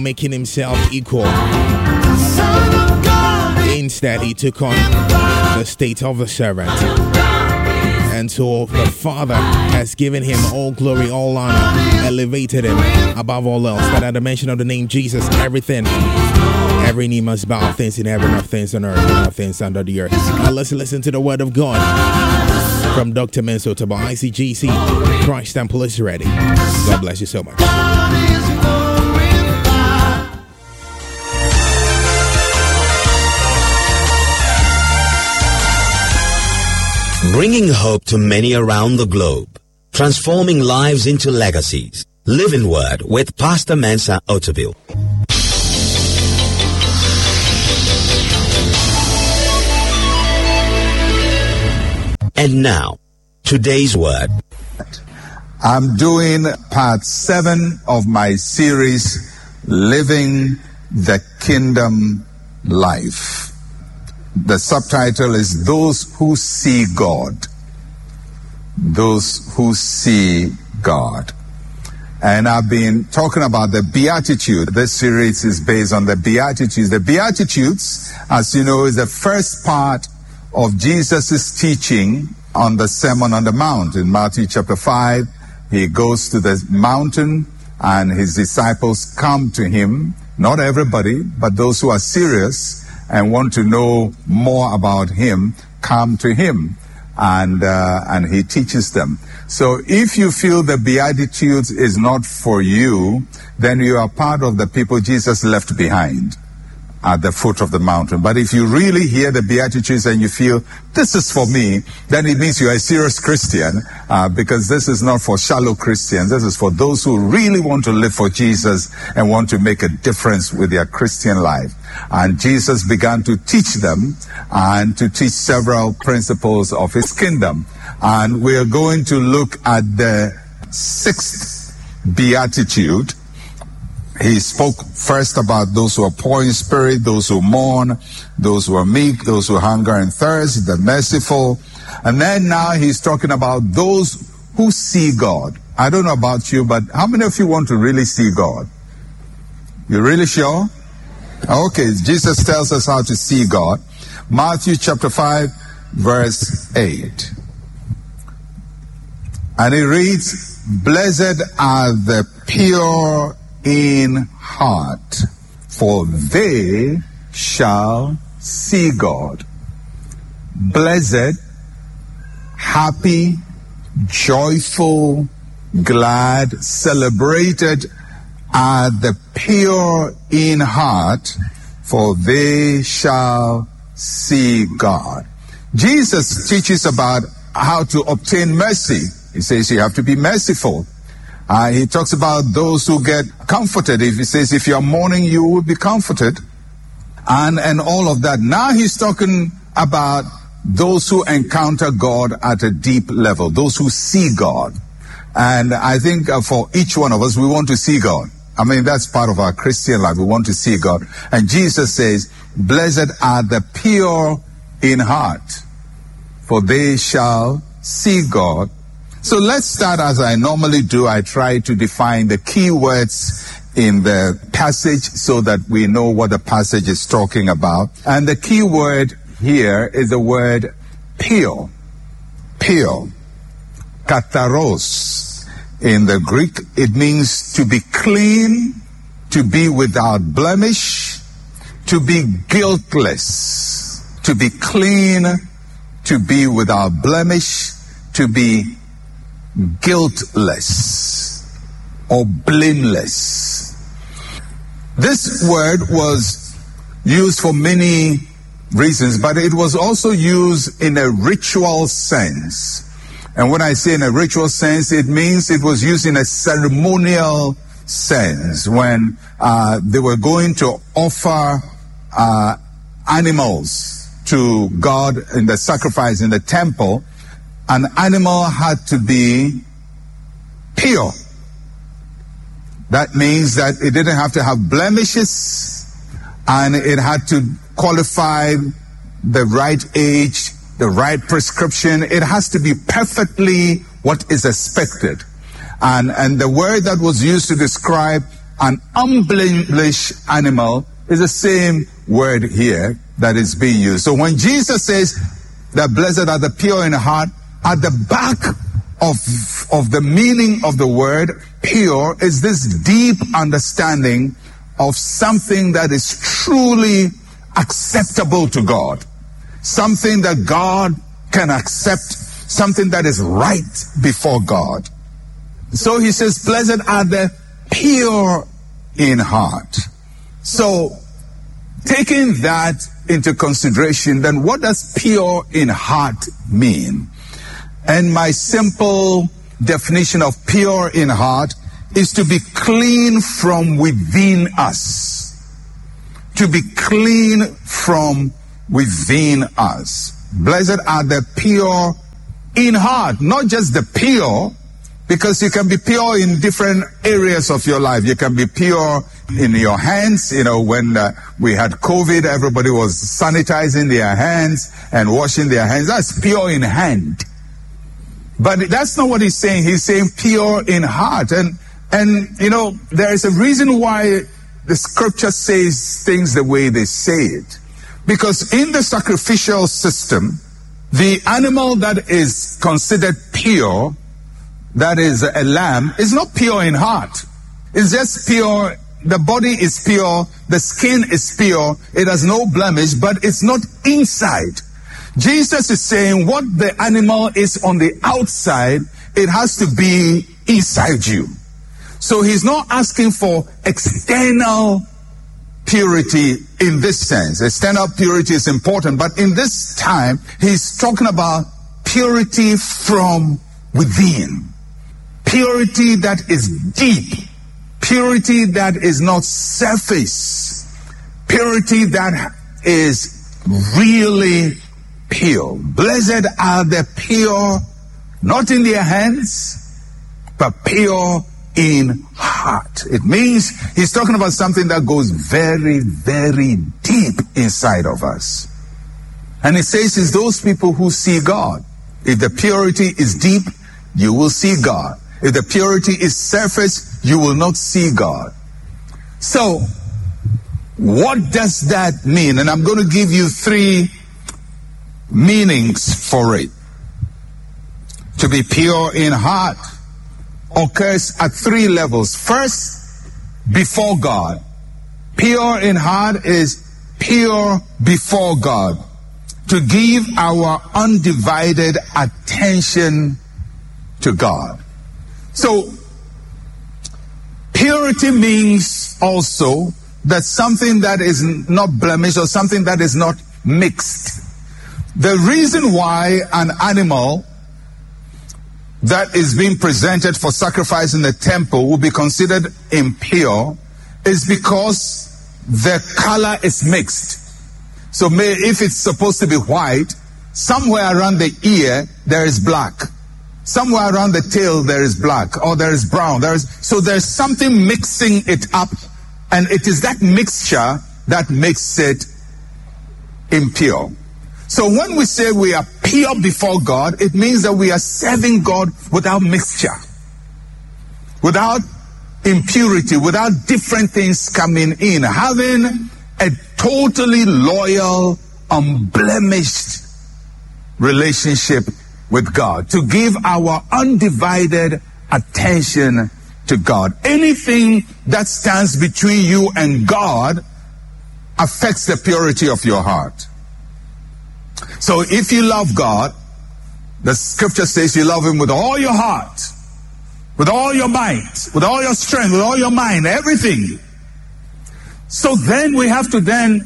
making himself equal. Instead, he took on the state of a servant. And so the Father has given him all glory, all honor, elevated him above all else. That at the mention of the name Jesus, every knee must bow, things in heaven, of things on earth, and of things under the earth. Now let's listen to the word of God from Dr. Menso Taba, ICGC, Christ Temple is ready. God bless you so much. Bringing hope to many around the globe, transforming lives into legacies. Living Word with Pastor Mensa Otabil. And now, today's word. I'm doing part 7 of my series, Living the Kingdom Life. The subtitle is Those Who See God. Those who see God. And I've been talking about the Beatitude. This series is based on the Beatitudes. The Beatitudes, as you know, is the first part of Jesus' teaching on the Sermon on the Mount. In Matthew chapter 5, he goes to the mountain and his disciples come to him. Not everybody, but those who are serious and want to know more about him, come to him, and he teaches them. So if you feel the Beatitudes is not for you, then you are part of the people Jesus left behind at the foot of the mountain. But if you really hear the Beatitudes and you feel, this is for me, then it means you're a serious Christian, because this is not for shallow Christians. This is for those who really want to live for Jesus and want to make a difference with their Christian life. And Jesus began to teach them and to teach several principles of his kingdom. And we're going to look at the 6th Beatitude. He spoke first about those who are poor in spirit, those who mourn, those who are meek, those who hunger and thirst, the merciful. And then now he's talking about those who see God. I don't know about you, but how many of you want to really see God? You really sure? Okay, Jesus tells us how to see God. Matthew chapter 5, verse 8. And it reads, "Blessed are the pure in heart, for they shall see God." Blessed, happy, joyful, glad, celebrated are the pure in heart, for they shall see God. Jesus teaches about how to obtain mercy. He says you have to be merciful. He talks about those who get comforted. He says if you are mourning, you will be comforted. And all of that. Now he's talking about those who encounter God at a deep level, those who see God. And I think for each one of us, we want to see God. I mean, that's part of our Christian life. We want to see God. And Jesus says, blessed are the pure in heart, for they shall see God. So let's start as I normally do. I try to define the key words in the passage so that we know what the passage is talking about. And the key word here is the word pure. Pure. Katharos. In the Greek, it means to be clean, to be without blemish, to be guiltless. To be clean, to be without blemish, to be guiltless or blameless. This word was used for many reasons, but it was also used in a ritual sense. And when I say in a ritual sense, it means it was used in a ceremonial sense when they were going to offer animals to God in the sacrifice in the temple. An animal had to be pure. That means that it didn't have to have blemishes, and it had to qualify the right age, the right prescription. It has to be perfectly what is expected. And the word that was used to describe an unblemished animal is the same word here that is being used. So when Jesus says that blessed are the pure in heart, at the back of the meaning of the word pure is this deep understanding of something that is truly acceptable to God, something that God can accept, something that is right before God. So he says, blessed are the pure in heart. So taking that into consideration, then what does pure in heart mean? And my simple definition of pure in heart is to be clean from within us. To be clean from within us. Blessed are the pure in heart, not just the pure, because you can be pure in different areas of your life. You can be pure in your hands. You know, when we had COVID, everybody was sanitizing their hands and washing their hands. That's pure in hand. But that's not what he's saying. He's saying pure in heart. And you know, there is a reason why the scripture says things the way they say it. Because in the sacrificial system, the animal that is considered pure, that is a lamb, is not pure in heart. It's just pure. The body is pure. The skin is pure. It has no blemish, but it's not inside. Jesus is saying what the animal is on the outside, it has to be inside you. So he's not asking for external purity in this sense. External purity is important, but in this time, he's talking about purity from within. Purity that is deep. Purity that is not surface. Purity that is really pure. Blessed are the pure, not in their hands, but pure in heart. It means he's talking about something that goes very, very deep inside of us. And it says it's those people who see God. If the purity is deep, you will see God. If the purity is surface, you will not see God. So, what does that mean? And I'm going to give you 3 meanings for it. To be pure in heart occurs at 3 levels. First, before God. Pure in heart is pure before God. To give our undivided attention to God. So, purity means also that something that is not blemished or something that is not mixed. The reason why an animal that is being presented for sacrifice in the temple will be considered impure is because the color is mixed. So if it's supposed to be white, somewhere around the ear there is black. Somewhere around the tail there is black, or there is brown. So there's something mixing it up, and it is that mixture that makes it impure. So when we say we are pure before God, it means that we are serving God without mixture, without impurity, without different things coming in, having a totally loyal, unblemished relationship with God, to give our undivided attention to God. Anything that stands between you and God affects the purity of your heart. So if you love God, the scripture says you love him with all your heart, with all your might, with all your strength, with all your mind, everything. So then we have to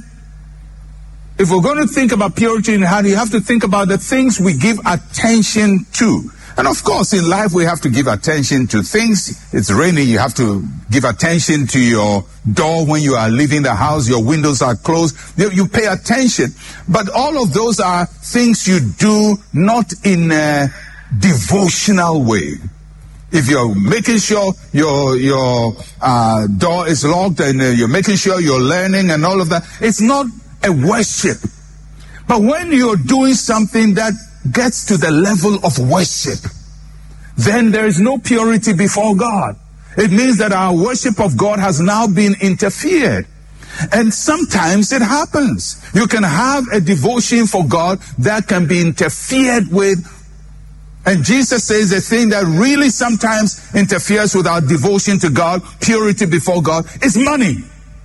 if we're going to think about purity in heart, you have to think about the things we give attention to. And of course, in life, we have to give attention to things. It's raining, you have to give attention to your door when you are leaving the house, your windows are closed. You pay attention. But all of those are things you do not in a devotional way. If you're making sure your door is locked and you're making sure you're learning and all of that, it's not a worship. But when you're doing something that gets to the level of worship, then there is no purity before God. It means that our worship of God has now been interfered. And sometimes it happens. You can have a devotion for God that can be interfered with. And Jesus says the thing that really sometimes interferes with our devotion to God, purity before God, is money.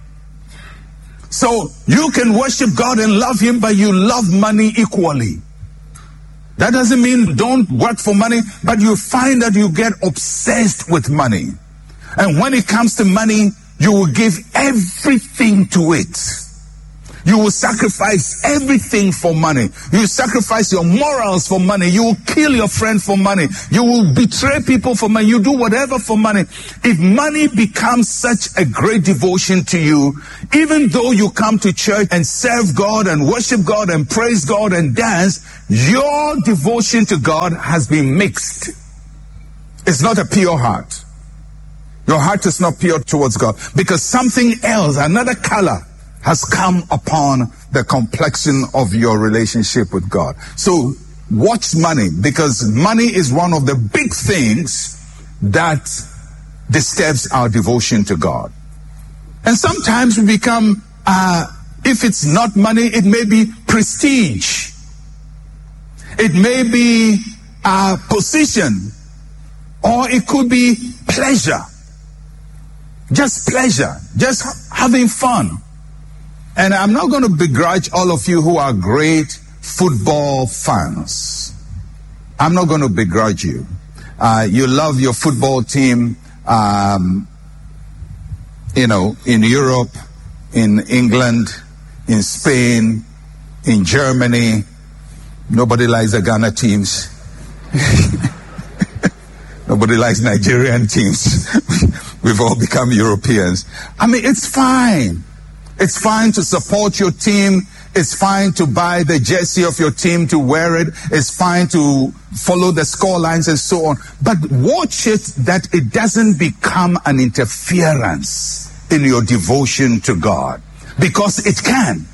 So you can worship God and love Him, but you love money equally. That doesn't mean don't work for money, but you find that you get obsessed with money. And when it comes to money, you will give everything to it. You will sacrifice everything for money. You sacrifice your morals for money. You will kill your friend for money. You will betray people for money. You do whatever for money. If money becomes such a great devotion to you, even though you come to church and serve God and worship God and praise God and dance, your devotion to God has been mixed. It's not a pure heart. Your heart is not pure towards God because something else, another color, has come upon the complexion of your relationship with God. So watch money, because money is one of the big things that disturbs our devotion to God. And sometimes we become, if it's not money, it may be prestige. It may be position, or it could be pleasure. Just pleasure, just having fun. And I'm not going to begrudge all of you who are great football fans. I'm not going to begrudge you. You love your football team, in Europe, in England, in Spain, in Germany. Nobody likes the Ghana teams. Nobody likes Nigerian teams. We've all become Europeans. I mean, it's fine. It's fine to support your team. It's fine to buy the jersey of your team to wear it. It's fine to follow the score lines and so on. But watch it that it doesn't become an interference in your devotion to God. Because it can.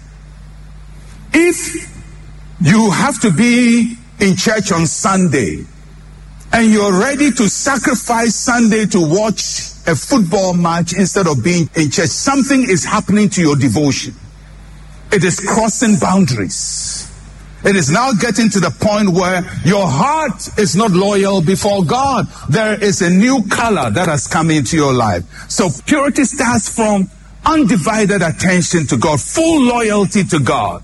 If you have to be in church on Sunday and you're ready to sacrifice Sunday to watch a football match instead of being in church, something is happening to your devotion. It is crossing boundaries. It is now getting to the point where your heart is not loyal before God. There is a new color that has come into your life. So purity starts from undivided attention to God, full loyalty to God.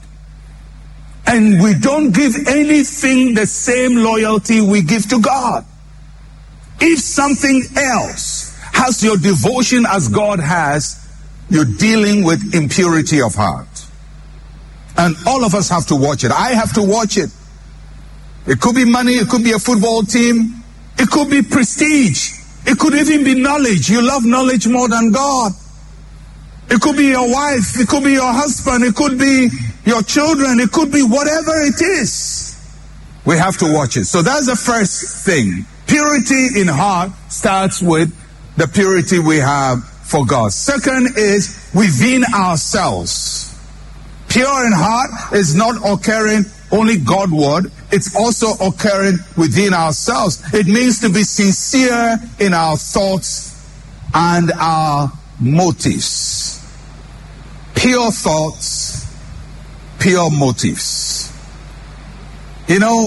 And we don't give anything the same loyalty we give to God. If something else has your devotion as God has, you're dealing with impurity of heart. And all of us have to watch it. I have to watch it. It could be money, it could be a football team, it could be prestige, it could even be knowledge. You love knowledge more than God. It could be your wife, it could be your husband, it could be your children, it could be whatever it is. We have to watch it. So that's the first thing. Purity in heart starts with the purity we have for God. Second is within ourselves. Pure in heart is not occurring only Godward, it's also occurring within ourselves. It means to be sincere in our thoughts and our motives. Pure thoughts, pure motives. You know,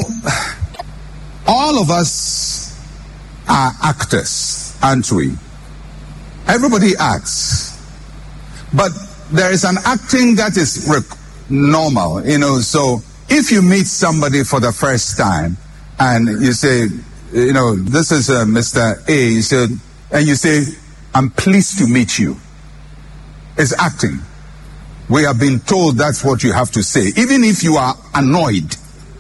all of us are actors, aren't we? Everybody acts. But there is an acting that is normal, so if you meet somebody for the first time and you say, this is Mr. A, and you say, I'm pleased to meet you. It's acting. We have been told that's what you have to say. Even if you are annoyed,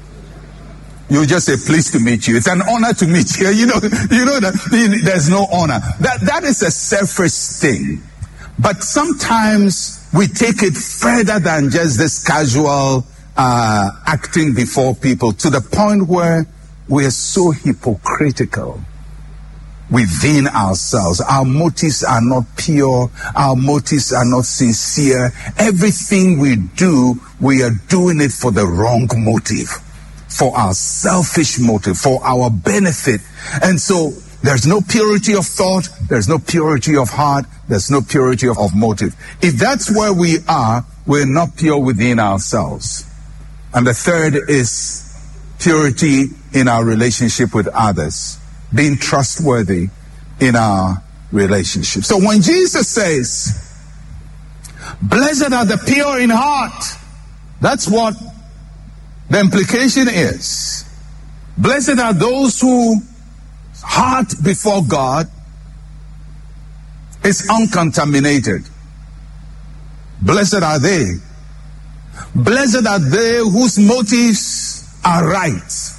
you just say, pleased to meet you. It's an honor to meet you. You know that there's no honor. That is a selfish thing. But sometimes we take it further than just this casual acting before people, to the point where we are so hypocritical within ourselves. Our motives are not pure. Our motives are not sincere. Everything we do, we are doing it for the wrong motive, for our selfish motive, for our benefit. And so there's no purity of thought, there's no purity of heart, there's no purity of motive. If that's where we are, we're not pure within ourselves. And the third is purity in our relationship with others, being trustworthy in our relationship. So when Jesus says, blessed are the pure in heart, that's what the implication is. Blessed are those whose heart before God is uncontaminated. Blessed are they. Blessed are they whose motives are right,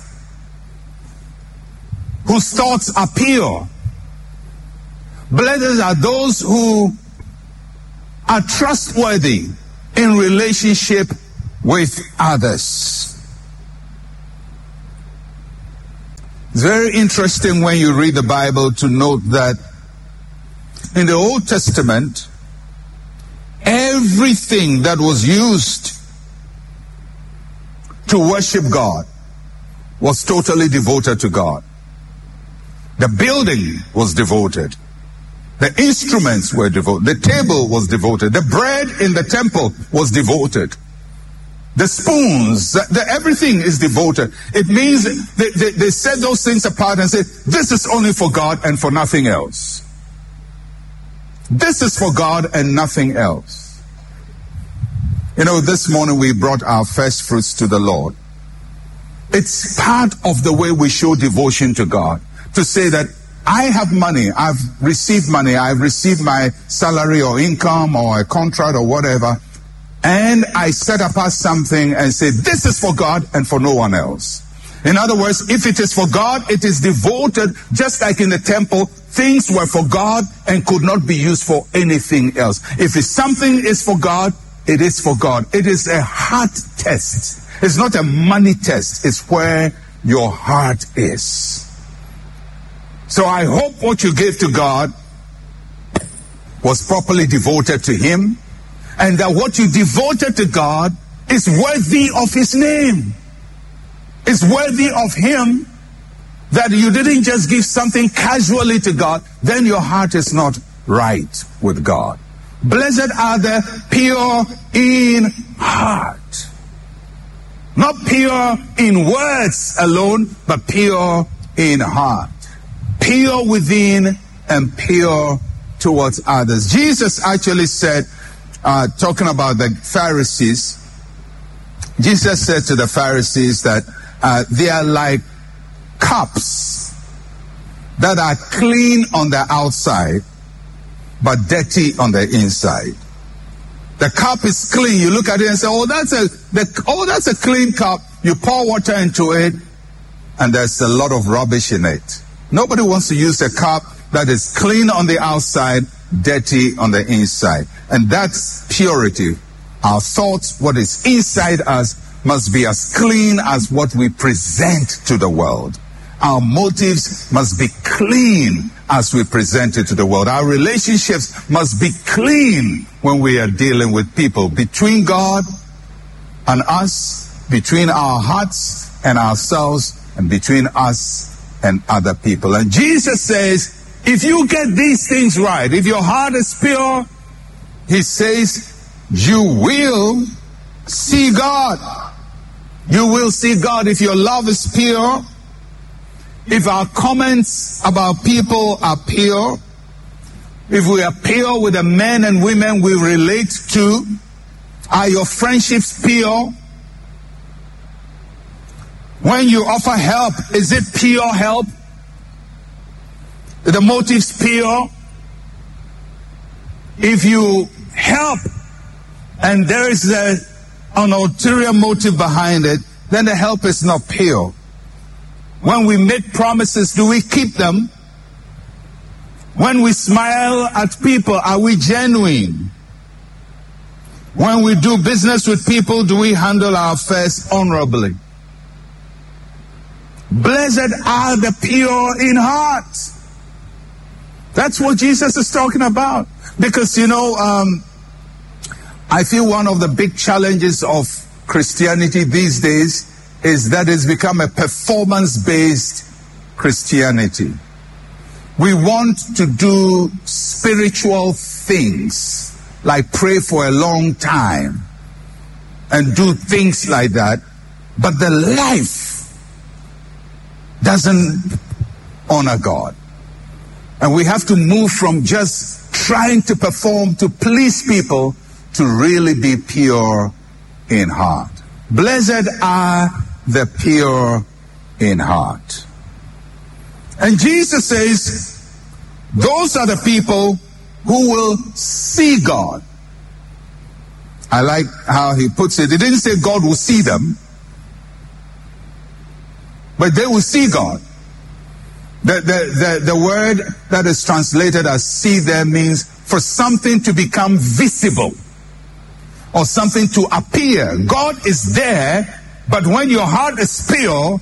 whose thoughts are pure. Blessed are those who are trustworthy in relationship with others. It's very interesting when you read the Bible to note that in the Old Testament, everything that was used to worship God was totally devoted to God. The building was devoted. The instruments were devoted. The table was devoted. The bread in the temple was devoted. The spoons, everything is devoted. It means they set those things apart and say, this is only for God and for nothing else. This is for God and nothing else. You know, this morning we brought our first fruits to the Lord. It's part of the way we show devotion to God, to say that I have money, I've received my salary or income or a contract or whatever, and I set apart something and say, this is for God and for no one else. In other words, if it is for God, it is devoted, just like in the temple, things were for God and could not be used for anything else. If something is for God, it is for God. It is a heart test. It's not a money test. It's where your heart is. So I hope what you gave to God was properly devoted to Him, and that what you devoted to God is worthy of His name. It's worthy of Him, that you didn't just give something casually to God, then your heart is not right with God. Blessed are the pure in heart. Not pure in words alone, but pure in heart. Pure within and pure towards others. Jesus actually said, talking about the Pharisees, Jesus said to the Pharisees that they are like cups that are clean on the outside but dirty on the inside. The cup is clean. You look at it and say, that's a clean cup. You pour water into it and there's a lot of rubbish in it. Nobody wants to use a cup that is clean on the outside, dirty on the inside. And that's purity. Our thoughts, what is inside us, must be as clean as what we present to the world. Our motives must be clean as we present it to the world. Our relationships must be clean when we are dealing with people, between God and us, between our hearts and ourselves, and between us and other people. And Jesus says, if you get these things right, if your heart is pure, He says, you will see God. You will see God if your love is pure, if our comments about people are pure, if we are pure with the men and women we relate to. Are your friendships pure? When you offer help, is it pure help? Are the motives pure? If you help and there is an ulterior motive behind it, then the help is not pure. When we make promises, do we keep them? When we smile at people, are we genuine? When we do business with people, do we handle our affairs honorably? Blessed are the pure in heart. That's what Jesus is talking about. Because, I feel one of the big challenges of Christianity these days is that it's become a performance-based Christianity. We want to do spiritual things, like pray for a long time and do things like that, but the life doesn't honor God. And we have to move from just trying to perform to please people to really be pure in heart. Blessed are the pure in heart. And Jesus says, those are the people who will see God. I like how he puts it. He didn't say God will see them, but they will see God. The word that is translated as see there means for something to become visible or something to appear. God is there, but when your heart is pure,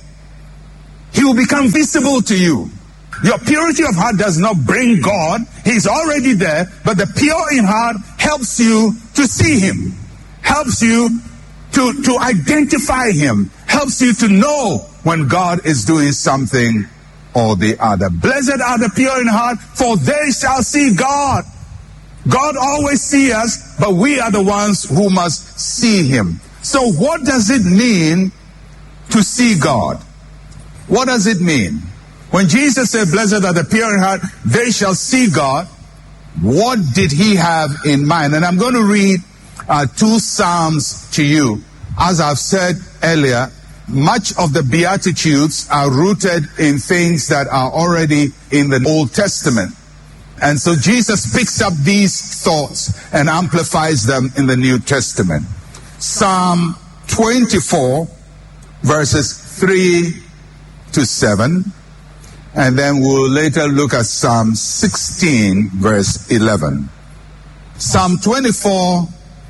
he will become visible to you. Your purity of heart does not bring God. He's already there, but the pure in heart helps you to see him, helps you to identify him, helps you to know when God is doing something or the other. Blessed are the pure in heart, for they shall see God. God always sees us, but we are the ones who must see him. So what does it mean to see God? What does it mean? When Jesus said, blessed are the pure in heart, they shall see God, what did he have in mind? And I'm going to read 2 Psalms to you. As I've said earlier, much of the Beatitudes are rooted in things that are already in the Old Testament. And so Jesus picks up these thoughts and amplifies them in the New Testament. Psalm 24, verses 3 to 7. And then we'll later look at Psalm 16, verse 11. Psalm 24,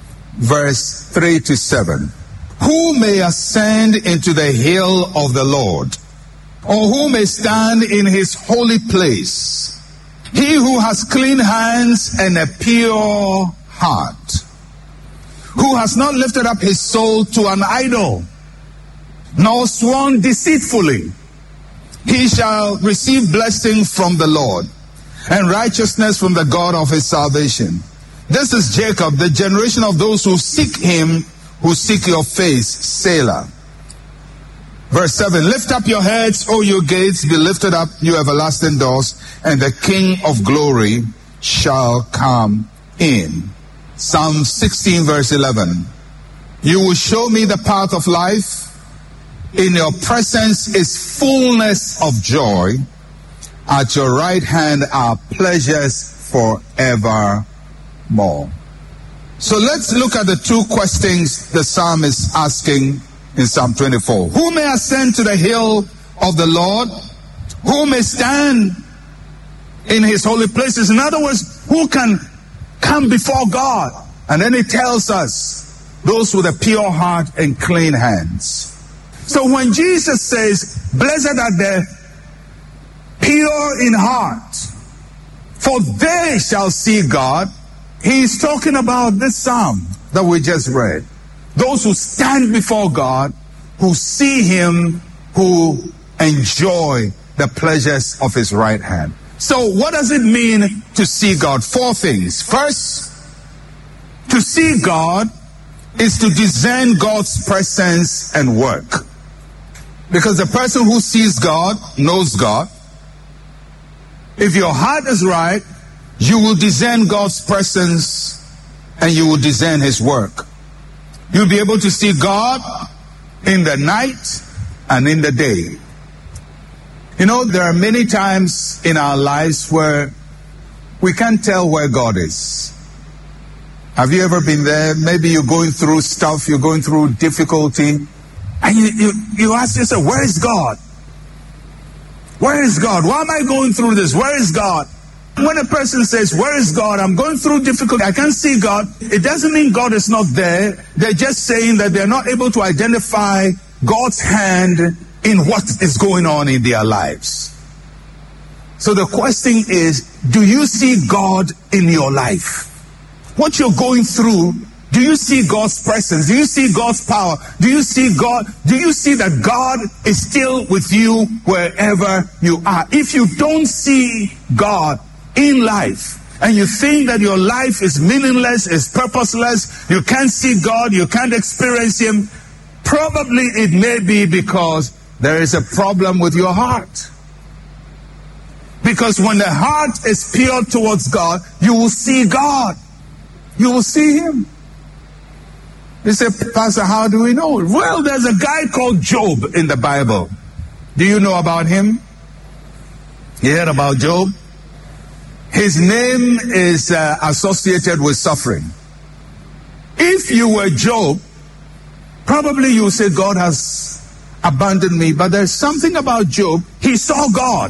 verse 3 to 7. Who may ascend into the hill of the Lord, or who may stand in his holy place? He who has clean hands and a pure heart, who has not lifted up his soul to an idol, nor sworn deceitfully, he shall receive blessing from the Lord, and righteousness from the God of his salvation. This is Jacob, the generation of those who seek him, who seek your face. Selah. Verse 7, lift up your heads, O you gates, be lifted up, you everlasting doors, and the King of glory shall come in. Psalm 16, verse 11. You will show me the path of life. In your presence is fullness of joy. At your right hand are pleasures forevermore. So let's look at the 2 questions the psalm is asking in Psalm 24. Who may ascend to the hill of the Lord? Who may stand in his holy places? In other words, who can come before God? And then it tells us, those with a pure heart and clean hands. So when Jesus says, blessed are the pure in heart, for they shall see God, he's talking about this psalm that we just read. Those who stand before God, who see him, who enjoy the pleasures of his right hand. So what does it mean to see God? 4 things. First, to see God is to discern God's presence and work. Because the person who sees God knows God. If your heart is right, you will discern God's presence and you will discern his work. You'll be able to see God in the night and in the day. You know, there are many times in our lives where we can't tell where God is. Have you ever been there? Maybe you're going through stuff, you're going through difficulty, and you ask yourself, where is God? Where is God? Why am I going through this? Where is God? When a person says, where is God? I'm going through difficulty, I can't see God. It doesn't mean God is not there. They're just saying that they're not able to identify God's hand in what is going on in their lives. So the question is, do you see God in your life? What you're going through, Do you see God's presence? Do you see God's power? Do you see God? Do you see that God is still with you wherever you are? If you don't see God in life, and you think that your life is meaningless, is purposeless, you can't see God, you can't experience Him, probably it may be because there is a problem with your heart. Because when the heart is pure towards God, you will see God. You will see Him. You say, Pastor, how do we know? Well, there's a guy called Job in the Bible. Do you know about him? You heard about Job? His name is associated with suffering. If you were Job, probably you would say, God has abandoned me. But there's something about Job. He saw God.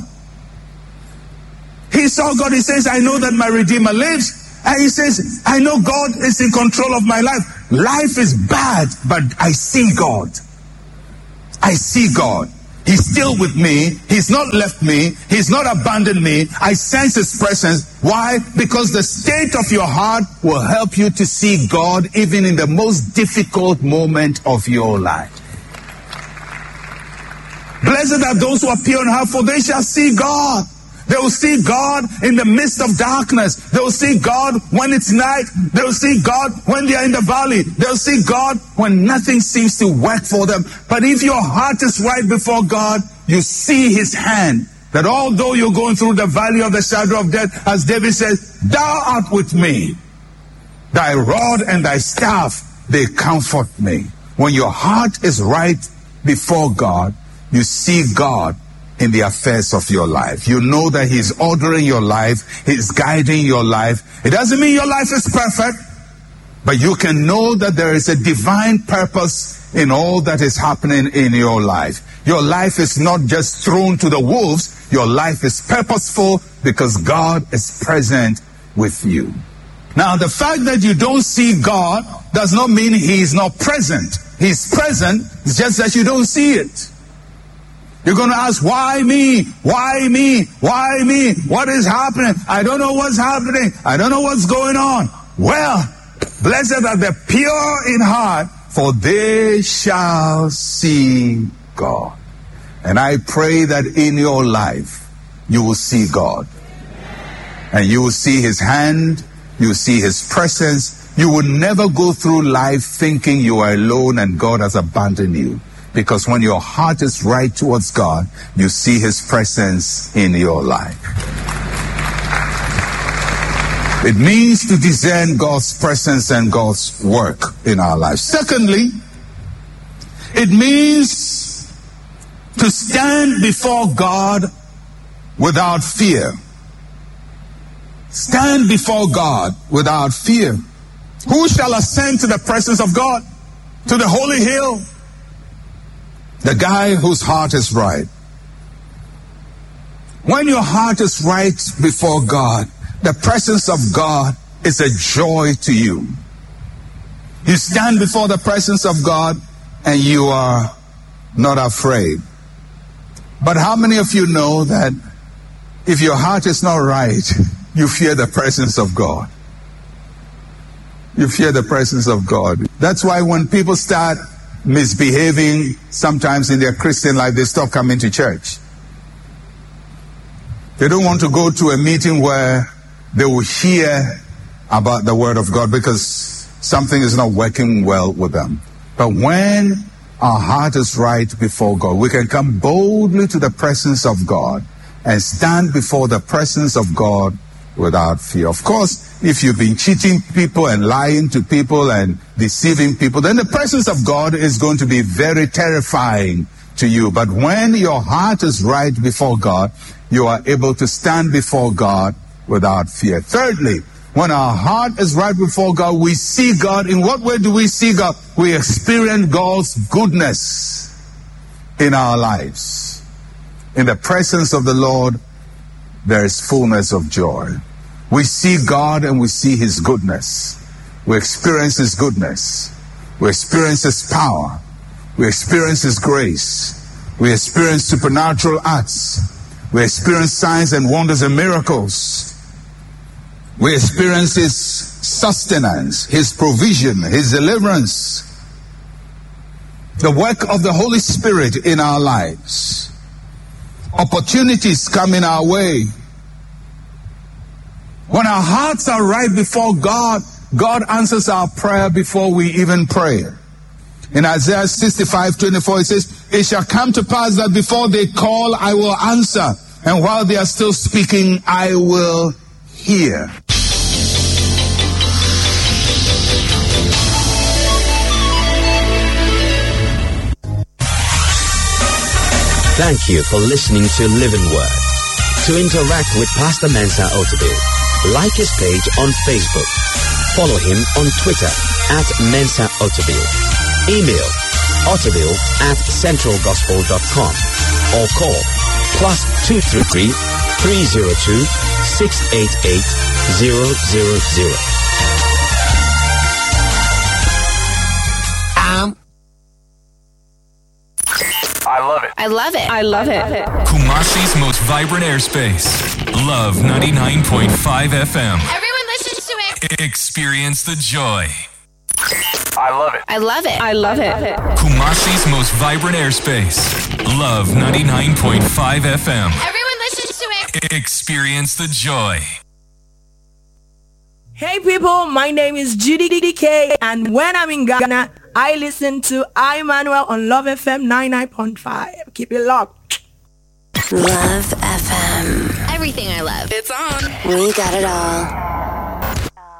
He saw God. He says, I know that my Redeemer lives. And he says, I know God is in control of my life. Life is bad, but I see God. I see God. He's still with me. He's not left me. He's not abandoned me. I sense His presence. Why? Because the state of your heart will help you to see God even in the most difficult moment of your life. Blessed are those who are pure in heart, for they shall see God. They will see God in the midst of darkness. They will see God when it's night. They will see God when they are in the valley. They will see God when nothing seems to work for them. But if your heart is right before God, you see His hand. That although you're going through the valley of the shadow of death, as David says, Thou art with me. Thy rod and thy staff, they comfort me. When your heart is right before God, you see God in the affairs of your life. You know that He's ordering your life. He's guiding your life. It doesn't mean your life is perfect, but you can know that there is a divine purpose in all that is happening in your life. Your life is not just thrown to the wolves. Your life is purposeful because God is present with you. Now, the fact that you don't see God does not mean He is not present. He's present. It's just that you don't see it. You're going to ask, why me? Why me? Why me? What is happening? I don't know what's happening. I don't know what's going on. Well, blessed are the pure in heart, for they shall see God. And I pray that in your life, you will see God. And you will see His hand. You will see His presence. You will never go through life thinking you are alone and God has abandoned you. Because when your heart is right towards God, you see His presence in your life. It means to discern God's presence and God's work in our lives. Secondly, it means to stand before God without fear. Stand before God without fear. Who shall ascend to the presence of God? To the holy hill? The guy whose heart is right. When your heart is right before God, the presence of God is a joy to you. You stand before the presence of God and you are not afraid. But how many of you know that if your heart is not right, you fear the presence of God? You fear the presence of God. That's why when people start misbehaving sometimes in their Christian life, they stop coming to church. They don't want to go to a meeting where they will hear about the Word of God because something is not working well with them. But when our heart is right before God, we can come boldly to the presence of God and stand before the presence of God without fear. Of course, if you've been cheating people and lying to people and deceiving people, then the presence of God is going to be very terrifying to you. But when your heart is right before God, you are able to stand before God without fear. Thirdly, when our heart is right before God, we see God. In what way do we see God? We experience God's goodness in our lives. In the presence of the Lord, there is fullness of joy. We see God and we see His goodness. We experience His goodness. We experience His power. We experience His grace. We experience supernatural acts. We experience signs and wonders and miracles. We experience His sustenance, His provision, His deliverance. The work of the Holy Spirit in our lives. Opportunities come in our way. When our hearts are right before God, God answers our prayer before we even pray. In Isaiah 65:24, it says, "It shall come to pass that before they call, I will answer. And while they are still speaking, I will hear." Thank you for listening to Living Word. To interact with Pastor Mensa Otabil, like his page on Facebook. Follow him on Twitter @Mensa Otabil. Email otabil@centralgospel.com or call +233 302 688 000. I love it. I love it. I love it. Kumasi's most vibrant airspace. Love 99.5 FM. Everyone listens to it. Experience the joy. I love it. I love it. I love it. Kumasi's most vibrant airspace. Love 99.5 FM. Everyone listens to it. Experience the joy. Hey people, my name is Judy DK, and when I'm in Ghana, I listen to Emmanuel on Love FM 99.5. Keep it locked. Love FM. Everything I love. It's on. We got it all.